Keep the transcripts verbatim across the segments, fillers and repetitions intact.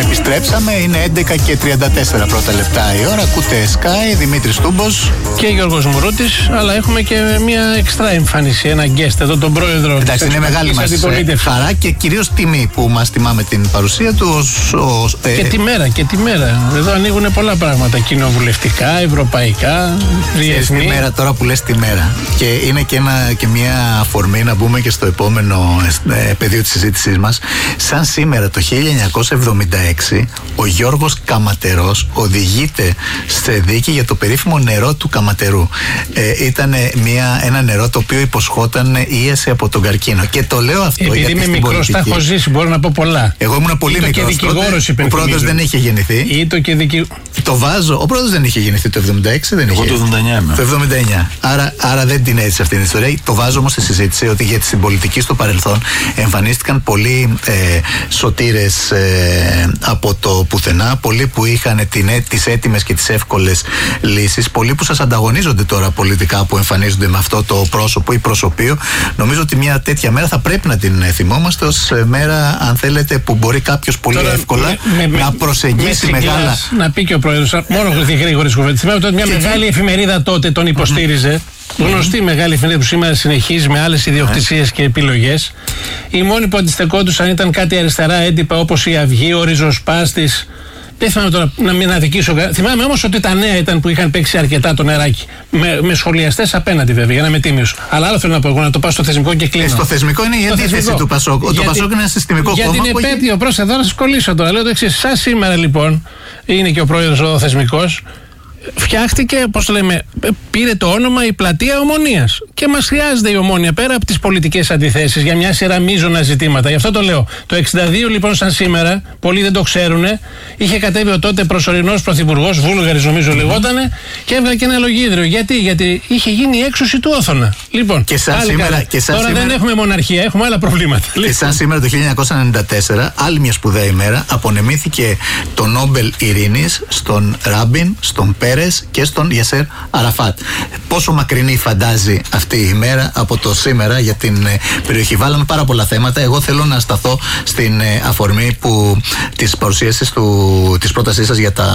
Επιστρέψαμε, είναι έντεκα και τριάντα τέσσερα πρώτα λεπτά η ώρα. Ακούτε Sky, Δημήτρης Τούμπος και Γιώργος Μουρούτης, αλλά έχουμε και μια εξτρά εμφάνιση, ένα guest εδώ, τον πρόεδρο. Εντάξει, είναι μεγάλη μας χαρά και κυρίως τιμή που μας τιμάμε την παρουσία του ως, ως, ε... Και τη μέρα, και τη μέρα. Εδώ ανοίγουν πολλά πράγματα, κοινοβουλευτικά, ευρωπαϊκά, διεθνή. Τη μέρα, τώρα που λες τη μέρα. Και είναι και, ένα, και μια αφορμή να μπούμε και στο επόμενο ε, πεδίο της συζήτησής μας. Σαν σήμερα το χίλια εννιακόσια εβδομήντα έξι, ο Γιώργος Καματερός οδηγείται σε δίκη για το περίφημο νερό του Καματερού. Ε, ήταν ένα νερό το οποίο υποσχόταν ίαση από τον καρκίνο. Και το λέω αυτό επειδή γιατί είμαι μικρός, τα έχω ζήσει, μπορώ να πω πολλά. Εγώ ήμουν πολύ μικρός. Ο πρόεδρος δεν είχε γεννηθεί. Ή το, και δικη... το βάζω. Ο πρόεδρος δεν είχε γεννηθεί το εβδομήντα έξι, δεν είχε. Εγώ το εβδομήντα εννιά είμαι. Το εβδομήντα εννιά. Άρα, άρα δεν την έτσι αυτή την ιστορία. Το βάζω όμως στη συζήτηση ότι για την πολιτική στο παρελθόν εμφανίστηκαν πολλοί ε, σωτήρες ε, από το πουθενά, πολλοί που είχαν τις έτοιμες και τις εύκολες λύσεις, πολλοί που σας ανταγωνίζονται τώρα πολιτικά, που εμφανίζονται με αυτό το πρόσωπο ή προσωπείο. Νομίζω ότι μια τέτοια μέρα θα πρέπει να την θυμόμαστε ως μέρα, αν θέλετε, που μπορεί κάποιος πολύ τώρα, εύκολα με, με, να προσεγγίσει με μεγάλα. Να πει και ο πρόεδρος, μόνο τη γρήγορη κουβέντα. Θυμάμαι ότι μια και μεγάλη εφημερίδα τότε τον υποστήριζε. Mm-hmm. Γνωστή μεγάλη εφημερίδα που σήμερα συνεχίζει με άλλες ιδιοκτησίες και επιλογές. Οι μόνοι που αντιστεκόντουσαν ήταν κάτι αριστερά έντυπα όπως η Αυγή, ο Ριζοσπάστης. Δεν θυμάμαι τώρα να μην αδικήσω. Θυμάμαι όμως ότι τα νέα ήταν που είχαν παίξει αρκετά το νεράκι. Με, με σχολιαστές απέναντι βέβαια, για να είμαι τίμιος. Αλλά άλλο θέλω να πω εγώ, να το πάω στο θεσμικό και κλείνω. Ε, στο θεσμικό είναι η αντίθεση του Πασόκ. Γιατί, το Πασόκ είναι ένα συστημικό για κόμμα. Για την επέτειο, πρόσεχε εδώ να σας κολλήσω τώρα. Λέω το εξής. Σαν σήμερα λοιπόν, είναι και ο πρόεδρος εδώ θεσμικός. Φτιάχτηκε, πώς το λέμε, πήρε το όνομα η πλατεία Ομονίας. Και μας χρειάζεται η Ομόνια πέρα από τις πολιτικές αντιθέσεις για μια σειρά μείζωνα ζητήματα. Γι' αυτό το λέω. Το εξήντα δύο λοιπόν, σαν σήμερα, πολλοί δεν το ξέρουν, είχε κατέβει ο τότε προσωρινός πρωθυπουργός, Βούλγαρης νομίζω mm-hmm. λεγότανε, και έβγαλε και ένα λογίδριο. Γιατί, Γιατί είχε γίνει η έξωση του Όθωνα. Λοιπόν, και σαν σήμερα, και σαν τώρα σήμερα, δεν έχουμε μοναρχία, έχουμε άλλα προβλήματα. Και λοιπόν. Σαν σήμερα το χίλια εννιακόσια ενενήντα τέσσερα, άλλη μια σπουδαία ημέρα, απονεμήθηκε το Νόμπελ Ειρήνης στον Ράμπιν, στον Πέρες και στον Ιασέρ Αραφάτ. Πόσο μακρινή φαντάζει αυτή η ημέρα από το σήμερα για την ε, περιοχή. Βάλαμε πάρα πολλά θέματα. Εγώ θέλω να σταθώ στην ε, αφορμή που της παρουσίασης του, της πρότασής σας για, τα,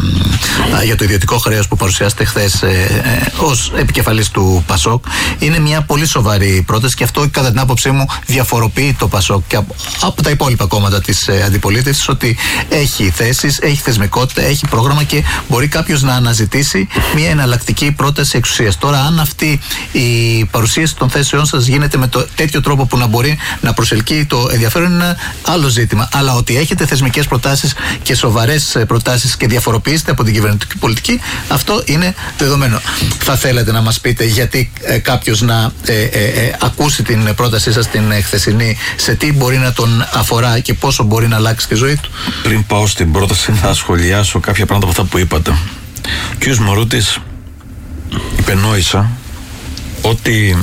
ε, για το ιδιωτικό χρέος που παρουσιάσετε χθες ε, ε, ως επικεφαλής του Πασόκ. Είναι μια πολύ σοβαρή πρόταση και αυτό κατά την άποψή μου διαφοροποιεί το Πασόκ και από, από τα υπόλοιπα κόμματα της ε, αντιπολίτευσης, ότι έχει θέσεις, έχει θεσμικότητα, έχει πρόγραμμα και μπορεί κάποιος να αναζητήσει μια εναλλακτική πρόταση εξουσίας. Τώρα, αν αυτή η παρουσίαση των θέσεών σας γίνεται με το τέτοιο τρόπο που να μπορεί να προσελκύει το ενδιαφέρον, είναι ένα άλλο ζήτημα. Αλλά ότι έχετε θεσμικές προτάσεις και σοβαρές προτάσεις και διαφοροποιήσετε από την κυβερνητική πολιτική, αυτό είναι δεδομένο. Θα θέλετε να μας πείτε γιατί ε, κάποιος να ε, ε, ε, ακούσει την πρότασή σας την ε, χθεσινή, σε τι μπορεί να τον αφορά και πόσο μπορεί να αλλάξει τη ζωή του? Πριν πάω στην πρόταση, θα σχολιάσω κάποια πράγματα από αυτά που είπατε. Ο κ. Μωρούτης υπενόησα ότι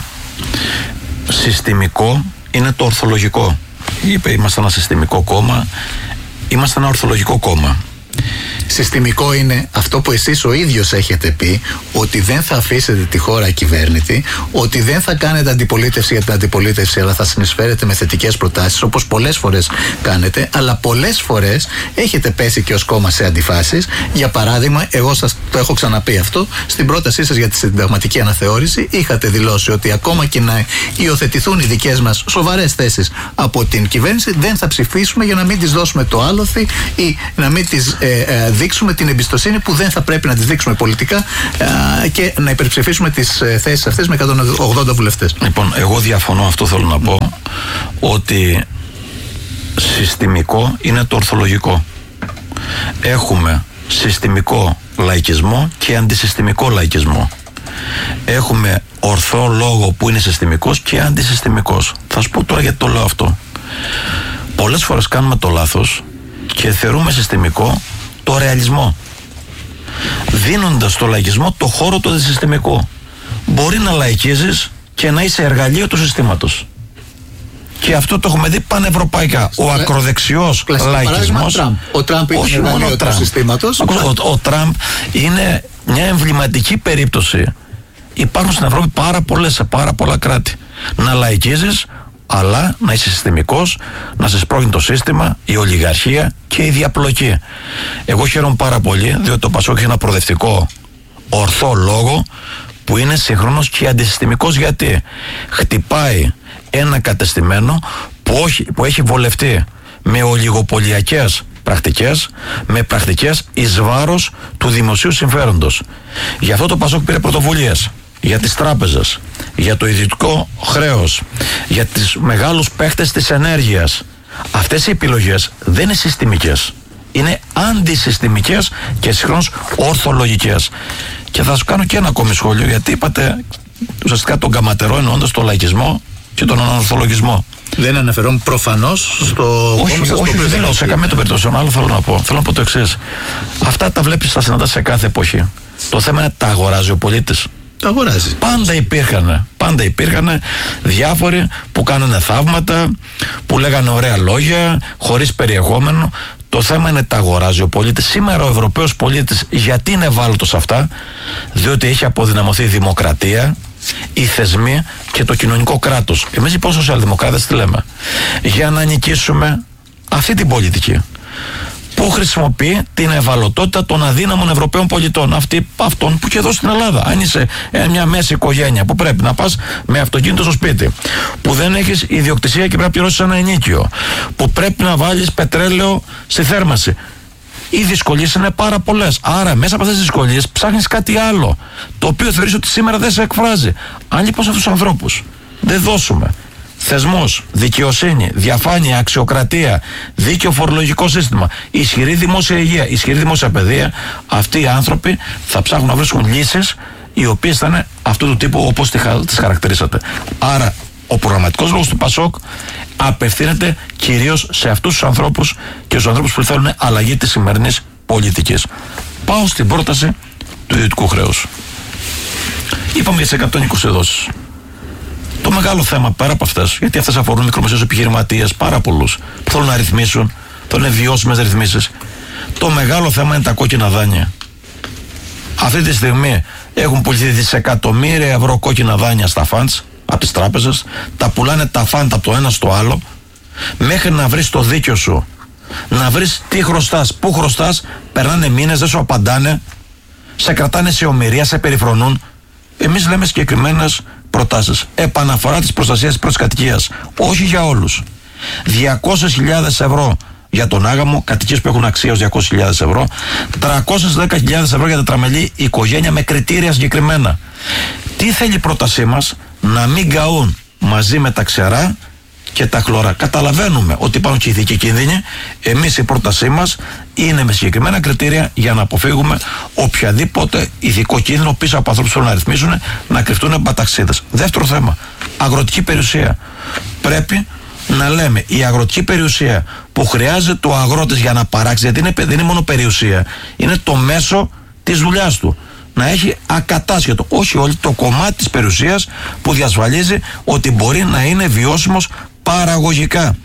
συστημικό είναι το ορθολογικό. Είπε, είμαστε ένα συστημικό κόμμα, είμαστε ένα ορθολογικό κόμμα. Συστημικό είναι αυτό που εσείς ο ίδιος έχετε πει, ότι δεν θα αφήσετε τη χώρα ακυβέρνητη, ότι δεν θα κάνετε αντιπολίτευση για την αντιπολίτευση, αλλά θα συνεισφέρετε με θετικές προτάσεις, όπως πολλές φορές κάνετε, αλλά πολλές φορές έχετε πέσει και ως κόμμα σε αντιφάσεις. Για παράδειγμα, εγώ σας το έχω ξαναπεί αυτό, στην πρότασή σας για τη συνταγματική αναθεώρηση είχατε δηλώσει ότι ακόμα και να υιοθετηθούν οι δικές μας σοβαρές θέσεις από την κυβέρνηση, δεν θα ψηφίσουμε για να μην τις δώσουμε το άλοθη ή να μην τις ε, ε, δείξουμε την εμπιστοσύνη που δεν θα πρέπει να τις δείξουμε πολιτικά ε, και να υπερψηφίσουμε τις ε, θέσεις αυτές με εκατόν ογδόντα βουλευτές. Λοιπόν, εγώ διαφωνώ, αυτό θέλω να πω, ότι συστημικό είναι το ορθολογικό. Έχουμε συστημικό λαϊκισμό και αντισυστημικό λαϊκισμό. Έχουμε ορθό λόγο που είναι συστημικός και αντισυστημικός. Θα σου πω τώρα γιατί το λέω αυτό. Πολλές φορές κάνουμε το λάθος και θεωρούμε συστημικό το ρεαλισμό, δίνοντας στο λαϊκισμό το χώρο του αντισυστημικού. Μπορεί να λαϊκίζεις και να είσαι εργαλείο του συστήματος. Και αυτό το έχουμε δει πανευρωπαϊκά. Ο ακροδεξιός λαϊκισμός. Ο Τραμπ είναι εργαλείο του συστήματος. Ο, ο Τραμπ είναι μια εμβληματική περίπτωση. Υπάρχουν στην Ευρώπη πάρα πολλές, σε πάρα πολλά κράτη. Να λαϊκίζεις αλλά να είσαι συστημικός, να σε σπρώχνει το σύστημα, η ολιγαρχία και η διαπλοκή. Εγώ χαίρομαι πάρα πολύ, διότι το Πασόκ έχει ένα προοδευτικό ορθό λόγο που είναι συγχρόνως και αντισυστημικός. Γιατί χτυπάει ένα κατεστημένο που, όχι, που έχει βολευτεί με ολιγοπολιακές πρακτικές, με πρακτικές εις βάρος του δημοσίου συμφέροντος. Γι' αυτό το Πασόκ πήρε πρωτοβουλίες για τις τράπεζες, για το ιδιωτικό χρέος, για τις μεγάλους παίχτες της ενέργειας. Αυτές οι επιλογές δεν είναι συστημικές, είναι αντισυστημικές και συγχρόνως ορθολογικές. Και θα σου κάνω και ένα ακόμη σχόλιο, γιατί είπατε ουσιαστικά τον καματερό εννοώντας τον λαϊκισμό και τον ανορθολογισμό. Δεν αναφερόμαι προφανώς στο. Όχι, όχι, όχι δεν λέω σε καμία των περιπτώσεων. Άλλο θέλω να πω. Θέλω να πω το εξής. Αυτά τα βλέπεις, τα συναντάς σε κάθε εποχή. Το θέμα είναι τα αγοράζει ο πολίτης. Τα αγοράζει. Πάντα υπήρχαν, πάντα υπήρχαν διάφοροι που κάνανε θαύματα, που λέγανε ωραία λόγια, χωρίς περιεχόμενο. Το θέμα είναι τα αγοράζει ο πολίτης. Σήμερα ο Ευρωπαίος πολίτης γιατί είναι ευάλωτος σε αυτά? Διότι έχει αποδυναμωθεί η δημοκρατία, οι θεσμοί και το κοινωνικό κράτος. Εμείς οι σοσιαλδημοκράτες τι λέμε? Για να νικήσουμε αυτή την πολιτική που χρησιμοποιεί την ευαλωτότητα των αδύναμων Ευρωπαίων πολιτών, αυτή, αυτών που και εδώ στην Ελλάδα. Αν είσαι ε, μια μέση οικογένεια που πρέπει να πας με αυτοκίνητο στο σπίτι, που δεν έχεις ιδιοκτησία και πρέπει να πληρώσεις ένα ενίκιο, που πρέπει να βάλεις πετρέλαιο στη θέρμανση, οι δυσκολίες είναι πάρα πολλές. Άρα μέσα από αυτές τις δυσκολίες ψάχνεις κάτι άλλο, το οποίο θεωρείς ότι σήμερα δεν σε εκφράζει. Αν λοιπόν σε αυτούς τους ανθρώπους δεν δώσουμε θεσμός, δικαιοσύνη, διαφάνεια, αξιοκρατία, δίκαιο φορολογικό σύστημα, ισχυρή δημόσια υγεία, ισχυρή δημόσια παιδεία, αυτοί οι άνθρωποι θα ψάχνουν να βρίσκουν λύσεις οι οποίες θα είναι αυτού του τύπου όπως τις χαρακτηρίσατε. Άρα ο προγραμματικός λόγος του Πασόκ απευθύνεται κυρίως σε αυτούς τους ανθρώπους και στους ανθρώπους που θέλουν αλλαγή της σημερινής πολιτικής. Πάω στην πρόταση του ιδιωτικού χρέους. Είπαμε για τις εκατόν είκοσι δόσεις. Το μεγάλο θέμα πέρα από αυτές, γιατί αυτές αφορούν μικρομεσαίους επιχειρηματίες, πάρα πολλούς που θέλουν να ρυθμίσουν, θέλουν βιώσιμες ρυθμίσεις. Το μεγάλο θέμα είναι τα κόκκινα δάνεια. Αυτή τη στιγμή έχουν πουληθεί δισεκατομμύρια ευρώ κόκκινα δάνεια στα φαντς από τις τράπεζες, τα πουλάνε τα φαντ από το ένα στο άλλο, μέχρι να βρεις το δίκιο σου, να βρεις τι χρωστάς, πού χρωστάς, περνάνε μήνες, δεν σου απαντάνε, σε κρατάνε σε ομηρία, σε περιφρονούν. Εμείς λέμε συγκεκριμένες προτάσεις. Επαναφορά της προστασίας της πρώτης κατοικίας. Όχι για όλους. διακόσιες χιλιάδες ευρώ για τον άγαμο, κατοικίες που έχουν αξία ως διακόσιες χιλιάδες ευρώ. τριακόσιες δέκα χιλιάδες ευρώ για τετραμελή οικογένεια με κριτήρια συγκεκριμένα. Τι θέλει η πρότασή μας? Να μην καούν μαζί με τα ξερά και τα χλωρά. Καταλαβαίνουμε ότι υπάρχουν και ηθικοί κίνδυνοι. Εμείς η πρότασή μας είναι με συγκεκριμένα κριτήρια για να αποφύγουμε οποιαδήποτε ηθικό κίνδυνο πίσω από ανθρώπους που θέλουν να ρυθμίσουν, να κρυφτούν μπαταξίδες. Δεύτερο θέμα, αγροτική περιουσία. Πρέπει να λέμε η αγροτική περιουσία που χρειάζεται ο αγρότης για να παράξει, γιατί είναι, δεν είναι μόνο περιουσία, είναι το μέσο της δουλειάς του. Να έχει ακατάσχετο, όχι όλη, το κομμάτι της περιουσίας που διασφαλίζει ότι μπορεί να είναι βιώσιμος παραγωγικά.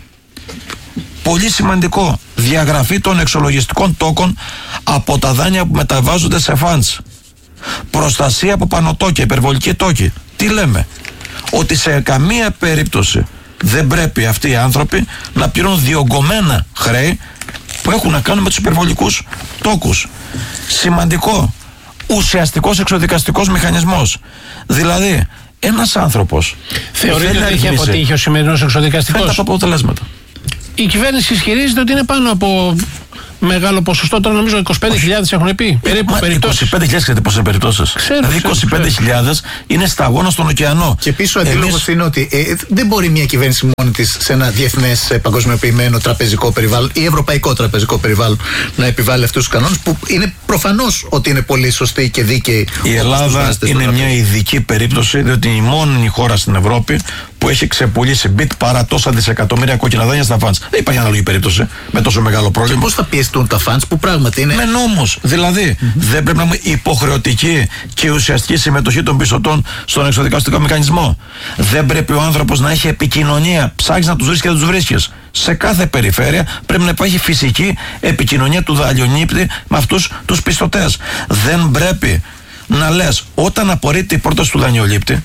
Πολύ σημαντικό, διαγραφή των εξολογιστικών τόκων από τα δάνεια που μεταβάζονται σε φαντς. Προστασία από πανωτόκια, υπερβολική τόκη. Τι λέμε? Ότι σε καμία περίπτωση δεν πρέπει αυτοί οι άνθρωποι να πληρώνουν διωγγωμένα χρέη που έχουν να κάνουν με τους υπερβολικούς τόκους. Σημαντικό, ουσιαστικός εξοδικαστικός μηχανισμός. Δηλαδή, ένας άνθρωπος θεωρείται ότι έχει αποτύχει ο σημερινός εξοδικαστικός. Φαίνεται από αποτελέσματα. Η κυβέρνηση ισχυρίζεται ότι είναι πάνω από μεγάλο ποσοστό. Τώρα νομίζω είκοσι πέντε χιλιάδες έχουν πει. Περίπου περιπτώσεις. είκοσι πέντε χιλιάδες ξέρετε πόσες περιπτώσεις? Δηλαδή είκοσι πέντε χιλιάδες είναι σταγόνα στον ωκεανό. Και πίσω ο αντίλογος Εμείς... είναι ότι ε, δεν μπορεί μια κυβέρνηση μόνη της σε ένα διεθνές ε, παγκοσμιοποιημένο τραπεζικό περιβάλλον ή ευρωπαϊκό τραπεζικό περιβάλλον να επιβάλλει αυτούς τους κανόνες που είναι προφανώς ότι είναι πολύ σωστοί και δίκαιοι. Η Ελλάδα είναι μια ειδική περίπτωση, διότι η μόνη χώρα στην Ευρώπη που έχει ξεπουλήσει μπιτ παρά τόσα δισεκατομμύρια κόκκινα δάνεια στα φαντς. Δεν υπάρχει ανάλογη περίπτωση με τόσο μεγάλο πρόβλημα. Και πώς θα πιεστούν τα φαντς που πράγματι είναι. Με νόμους. Δηλαδή, mm-hmm. δεν πρέπει να έχουμε υποχρεωτική και ουσιαστική συμμετοχή των πιστωτών στον εξοδικαστικό μηχανισμό. Δεν πρέπει ο άνθρωπος να έχει επικοινωνία. Ψάχνεις να τους βρίσκεις και να τους βρίσκεις. Σε κάθε περιφέρεια πρέπει να υπάρχει φυσική επικοινωνία του δανειονύπτη με αυτούς τους πιστωτές. Δεν πρέπει να λες όταν απορρίπτει η πρόταση του δανειολήπτη,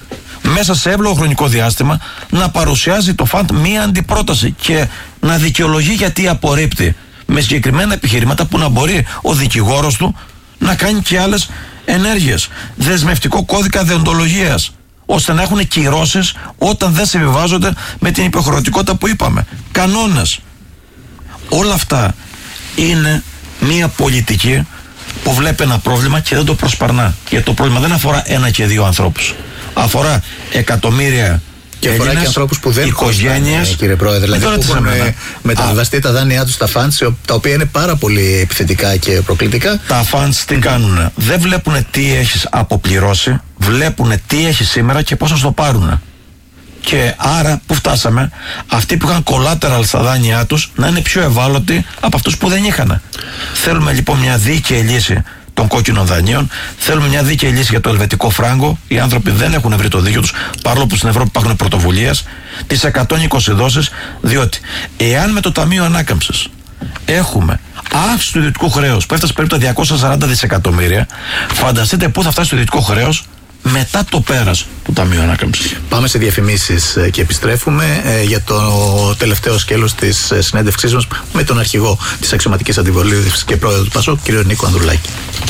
μέσα σε εύλογο χρονικό διάστημα να παρουσιάζει το φαντ μία αντιπρόταση και να δικαιολογεί γιατί απορρίπτει, με συγκεκριμένα επιχειρήματα που να μπορεί ο δικηγόρος του να κάνει και άλλες ενέργειες. Δεσμευτικό κώδικα δεοντολογίας, ώστε να έχουν κυρώσεις όταν δεν συμβιβάζονται με την υποχρεωτικότητα που είπαμε. Κανόνες. Όλα αυτά είναι μία πολιτική που βλέπει ένα πρόβλημα και δεν το προσπαρνά. Γιατί το πρόβλημα δεν αφορά ένα και δύο ανθρώπους. Αφορά εκατομμύρια και αφορά και ανθρώπους που δεν οικογένειες, κύριε Πρόεδρε. Δηλαδή που έχουν μεταβιβαστεί τα δάνειά τους στα φαντς, τα οποία είναι πάρα πολύ επιθετικά και προκλητικά. Τα φαντς τι κάνουνε? Δεν βλέπουν τι έχεις αποπληρώσει, βλέπουν τι έχεις σήμερα και πώς θα το πάρουνε. Και άρα που φτάσαμε, αυτοί που είχαν collateral στα δάνειά τους να είναι πιο ευάλωτοι από αυτούς που δεν είχαν. Θέλουμε λοιπόν μια δίκαιη λύση των κόκκινων δανείων. Θέλουμε μια δίκαιη λύση για το ελβετικό φράγκο. Οι άνθρωποι δεν έχουν βρει το δίκιο τους, παρόλο που στην Ευρώπη υπάρχουν πρωτοβουλίες. Τις εκατόν είκοσι δόσεις, διότι εάν με το Ταμείο Ανάκαμψης έχουμε αύξηση του ιδιωτικού χρέους που έφτασε περίπου τα διακόσια σαράντα δισεκατομμύρια, φανταστείτε πού θα φτάσει το ιδιωτικό χρέος μετά το πέρας του Ταμείου Ανάκαμψης. Πάμε σε διαφημίσεις και επιστρέφουμε ε, για το τελευταίο σκέλος της ε, συνέντευξής μας με τον αρχηγό της αξιωματικής αντιβολίδευσης και πρόεδρο του ΠΑΣΟΚ, κύριο Νίκο Ανδρουλάκη.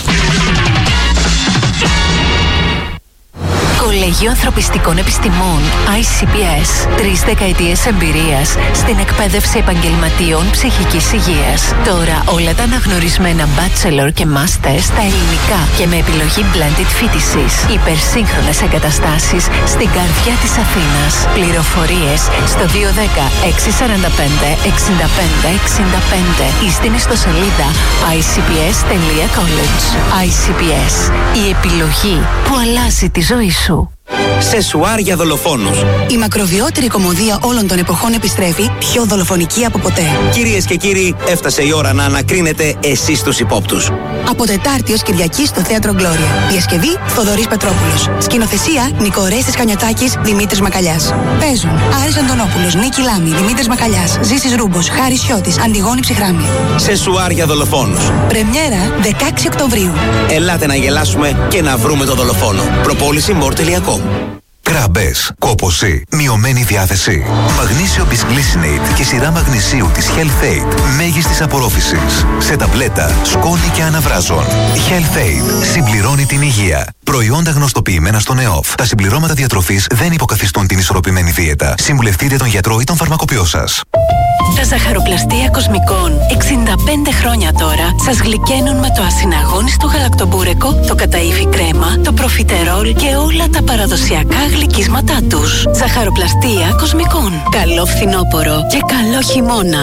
Κολέγιο Ανθρωπιστικών Επιστημών άι σι πι ες. Τρεις δεκαετίες εμπειρίας στην εκπαίδευση επαγγελματιών ψυχικής υγείας. Τώρα όλα τα αναγνωρισμένα bachelor και master στα ελληνικά και με επιλογή blended φοιτησής. Υπερσύγχρονες εγκαταστάσεις στην καρδιά της Αθήνας. Πληροφορίες στο δύο ένα μηδέν έξι τέσσερα πέντε εξήντα πέντε εξήντα πέντε ή στην ιστοσελίδα άι σι πι ες τελεία college. άι σι πι ες. Η επιλογή που αλλάζει τη ζωή σου. Σεσουάρ για δολοφόνους. Η μακροβιότερη κομμωδία όλων των εποχών επιστρέφει πιο δολοφονική από ποτέ. Κυρίες και κύριοι, έφτασε η ώρα να ανακρίνετε εσείς τους υπόπτους. Από Τετάρτη ως Κυριακή στο Θέατρο Γκλώρια. Διασκευή Θοδωρής Πετρόπουλος. Σκηνοθεσία Νικορέστης Κανιωτάκης, Δημήτρης Μακαλιάς. Παίζουν Άρης Αντωνόπουλος, Νίκη Λάμη, Δημήτρης Μακαλιάς, Ζήσης Ρούμπος, Χάρης Σιώτης, Αντιγόνη Ψυχράμη. Σεσουάρ για δολοφόνους. Πρεμιέρα δεκαέξι Οκτωβρίου. Ελάτε να γελάσουμε και να βρούμε τον δολοφόνο. Προπόληση μορ τελεία κομ. Κράμπες, κόπωση, μειωμένη διάθεση. Μαγνήσιο Bisglycinate και σειρά μαγνησίου της Health Aid μέγιστης απορρόφησης. Σε ταμπλέτα, σκόνη και αναβράζων. Health Aid συμπληρώνει την υγεία. Προϊόντα γνωστοποιημένα στον ΕΟΦ. Τα συμπληρώματα διατροφής δεν υποκαθιστούν την ισορροπημένη δίαιτα. Συμβουλευτείτε τον γιατρό ή τον φαρμακοποιό σας. Τα ζαχαροπλαστεία Κοσμικών, εξήντα πέντε χρόνια τώρα, σας γλυκαίνουν με το ασυναγώνιστο γαλακτομπούρεκο, το καταΐφι κρέμα, το προφιτερόλ και όλα τα παραδοσιακά γλυκίσματά τους. Ζαχαροπλαστεία Κοσμικών. Καλό φθινόπωρο και καλό χειμώνα.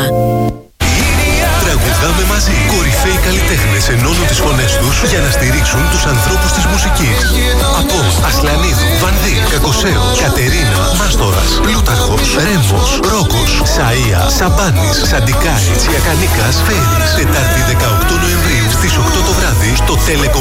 Τραγουδάμε μαζί. Κορυφαίοι καλλιτέχνες ενώνουν τις φωνές τους για να στηρίξουν τους ανθρώπους της μουσικής. Από Ασλανίδου, Βανδύ, Κακοσέο, Κατερίνα, Μάστορας, Πλούταρχος, Ρέμος, Ρόκος, Σαΐα, Σαμπάνης, Σαντικάη, Τσιακανίκας, Φέρης. Τετάρτη δεκαοκτώ Νοεμβρίου στις οκτώ το βράδυ στο Telecom